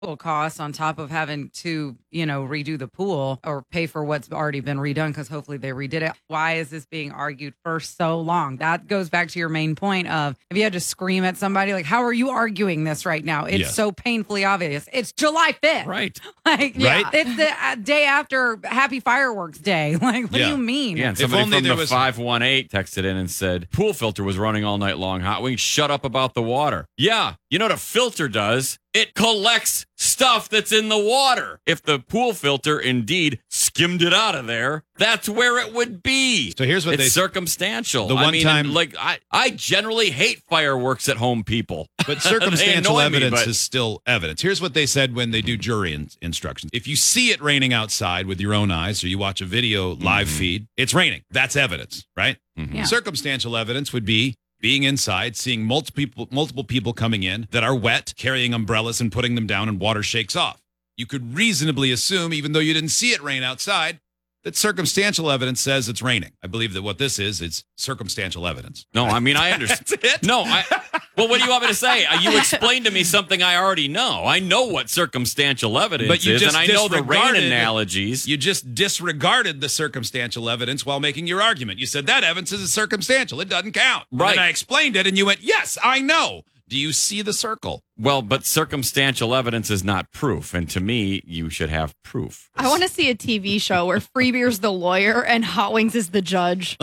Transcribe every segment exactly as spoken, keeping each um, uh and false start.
costs on top of having to, you know, redo the pool or pay for what's already been redone because hopefully they redid it. Why is this being argued for so long? That goes back to your main point of if you had to scream at somebody, like, how are you arguing this right now? It's Yes. so painfully obvious. It's July fifth. Right. Like, yeah, Right? it's the uh, day after Happy Fireworks Day. Like, what Yeah. do you mean? Yeah, and If somebody only from there the was- five one eight texted in and said, pool filter was running all night long. Hot Wings, shut up about the water. Yeah, you know what a filter does? It collects stuff that's in the water. If the pool filter indeed skimmed it out of there, that's where it would be. So here's what it's they- circumstantial. The I one mean, time- like I, I generally hate fireworks at home people. But They circumstantial annoy me, evidence but- is still evidence. Here's what they said when they do jury in- instructions. If you see it raining outside with your own eyes or you watch a video live Mm-hmm. feed, it's raining. That's evidence, right? Yeah. Circumstantial evidence would be being inside, seeing multiple people, multiple people coming in that are wet, carrying umbrellas and putting them down and water shakes off. You could reasonably assume, even though you didn't see it rain outside, that circumstantial evidence says it's raining. I believe that what this is, is circumstantial evidence. No, I mean, I understand. That's it. No, I. Well, what do you want me to say? Uh, You explained to me something I already know. I know what circumstantial evidence But you is, just and I know the rain disregarded- analogies. You just disregarded the circumstantial evidence while making your argument. You said that evidence is circumstantial. It doesn't count. And Right. then I explained it, and you went, yes, I know. Do you see the circle? Well, but circumstantial evidence is not proof, and to me, you should have proof. I want to see a T V show where Freebeer's the lawyer and Hot Wings is the judge.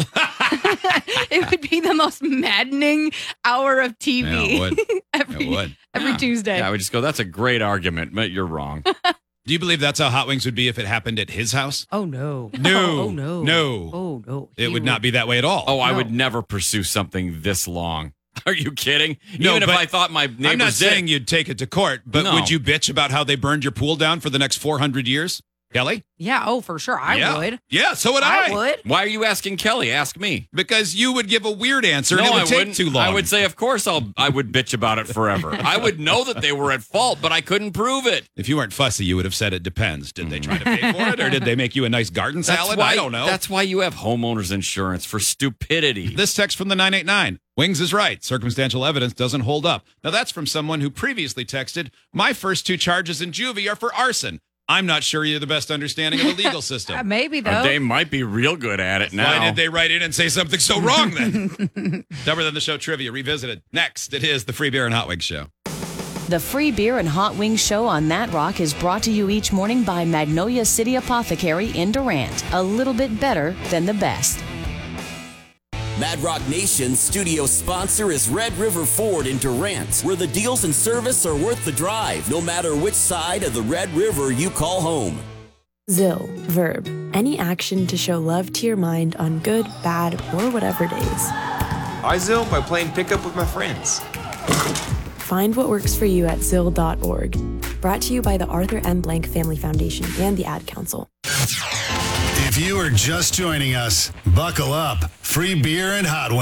It would be the most maddening hour of T V Yeah, it would. every, It would. every Yeah. Tuesday. Yeah, I would just go, that's a great argument, but you're wrong. Do you believe that's how Hot Wings would be if it happened at his house? Oh, no. No. Oh, no. No. Oh, no. It He would not be that way at all. Oh, I No. would never pursue something this long. Are you kidding? No, Even if but I thought my neighbors I'm not did. saying you'd take it to court, but No. would you bitch about how they burned your pool down for the next four hundred years? Kelly? Yeah, oh, for sure. I yeah. would. Yeah, so would I. I would. Why are you asking Kelly? Ask me. Because you would give a weird answer and no, it would I take wouldn't. too long. I would say, of course, I'll. I would bitch about it forever. I would know that they were at fault, but I couldn't prove it. If you weren't fussy, you would have said it depends. Did they try to pay for it or did they make you a nice garden salad? why, I don't know. That's why you have homeowners insurance, for stupidity. This text from the nine eight nine. Wings is right. Circumstantial evidence doesn't hold up. Now, that's from someone who previously texted, my first two charges in juvie are for arson. I'm not sure you're the best understanding of the legal Uh, system. maybe, though. Uh, they might be real good at it now. Why did they write in and say something so wrong then? Dumber Than the Show trivia revisited. Next, it is the Free Beer and Hot Wings Show. The Free Beer and Hot Wings Show on That Rock is brought to you each morning by Magnolia City Apothecary in Durant. A little bit better than the best. Mad Rock Nation's studio sponsor is Red River Ford in Durant, where the deals and service are worth the drive, no matter which side of the Red River you call home. Zill, verb, any action to show love to your mind on good, bad, or whatever days. I Zill by playing pickup with my friends. Find what works for you at zill dot org. Brought to you by the Arthur M. Blank Family Foundation and the Ad Council. If you are just joining us, buckle up. Free Beer and Hot Wings.